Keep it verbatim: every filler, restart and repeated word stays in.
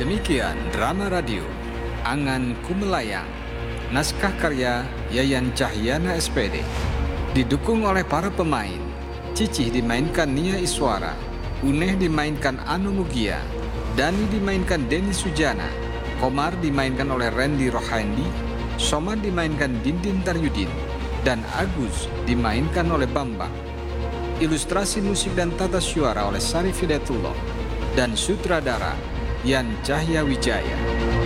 Demikian drama radio Angan Kumelayang, naskah karya Yayan Cahyana S P D. Didukung oleh para pemain: Cicih dimainkan Nia Iswara, Uneh dimainkan Anu Mugia, Dani dimainkan Denny Sujana, Komar dimainkan oleh Randy Rohandi, Somad dimainkan Dindin Taryudin, dan Agus dimainkan oleh Bambang. Ilustrasi musik dan tata suara oleh Sarif Hidayatullah, dan sutradara Yan Cahya Wijaya.